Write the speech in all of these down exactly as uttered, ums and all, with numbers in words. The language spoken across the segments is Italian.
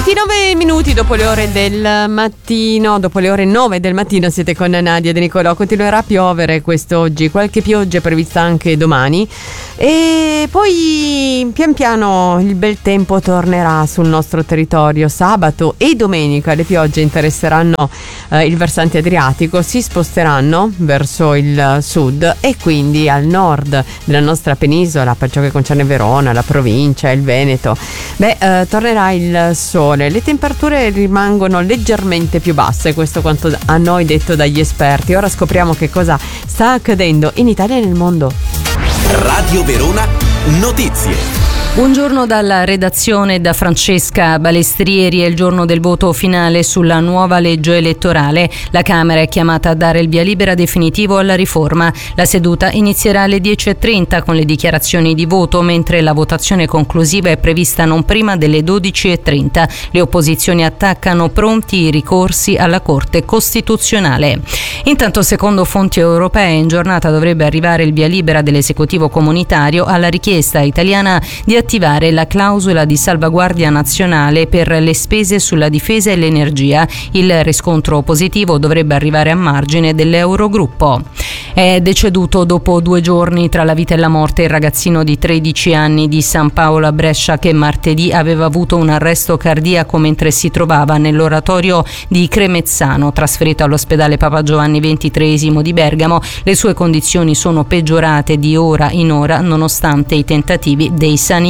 ventinove minuti dopo le ore del mattino, dopo le ore nove del mattino siete con Nadia De Nicolò. Continuerà a piovere quest'oggi, qualche pioggia è prevista anche domani e poi pian piano il bel tempo tornerà sul nostro territorio. Sabato e domenica le piogge interesseranno eh, il versante adriatico, si sposteranno verso il sud e quindi al nord della nostra penisola, per ciò che concerne Verona, la provincia, il Veneto, beh, eh, tornerà il sole. Le temperature rimangono leggermente più basse, questo quanto a noi detto dagli esperti. Ora scopriamo che cosa sta accadendo in Italia e nel mondo. Radio Verona Notizie. Buongiorno dalla redazione da Francesca Balestrieri. È il giorno del voto finale sulla nuova legge elettorale. La Camera è chiamata a dare il via libera definitivo alla riforma. La seduta inizierà alle dieci e trenta con le dichiarazioni di voto, mentre la votazione conclusiva è prevista non prima delle dodici e trenta. Le opposizioni attaccano pronti i ricorsi alla Corte Costituzionale. Intanto, secondo fonti europee, in giornata dovrebbe arrivare il via libera dell'esecutivo comunitario alla richiesta italiana di attivare la clausola di salvaguardia nazionale per le spese sulla difesa e l'energia. Il riscontro positivo dovrebbe arrivare a margine dell'Eurogruppo. È deceduto dopo due giorni tra la vita e la morte il ragazzino di tredici anni di San Paolo a Brescia, che martedì aveva avuto un arresto cardiaco mentre si trovava nell'oratorio di Cremezzano. Trasferito all'ospedale Papa Giovanni ventitreesimo di Bergamo, le sue condizioni sono peggiorate di ora in ora nonostante i tentativi dei sanitari.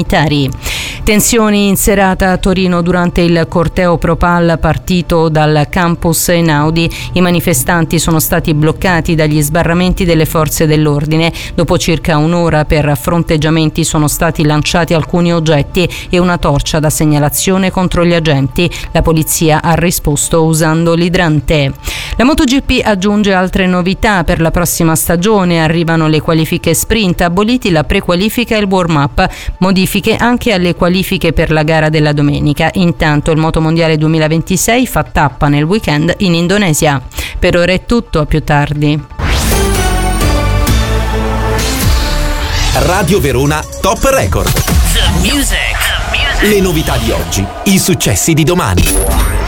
Tensioni in serata a Torino durante il corteo Propal partito dal campus Einaudi. I manifestanti sono stati bloccati dagli sbarramenti delle forze dell'ordine. Dopo circa un'ora per fronteggiamenti sono stati lanciati alcuni oggetti e una torcia da segnalazione contro gli agenti. La polizia ha risposto usando l'idrante. La MotoGP aggiunge altre novità per la prossima stagione. Arrivano le qualifiche sprint, aboliti la prequalifica e il warm-up, modifiche anche alle qualifiche per la gara della domenica. Intanto il Motomondiale duemilaventisei fa tappa nel weekend in Indonesia. Per ora è tutto, a più tardi. Radio Verona Top Record. The music. The music. Le novità di oggi, i successi di domani.